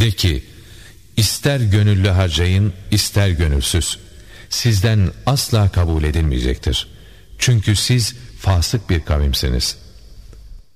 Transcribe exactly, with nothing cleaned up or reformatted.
De ki, ister gönüllü harcayın, ister gönülsüz, sizden asla kabul edilmeyecektir. Çünkü siz fasık bir kavimsiniz.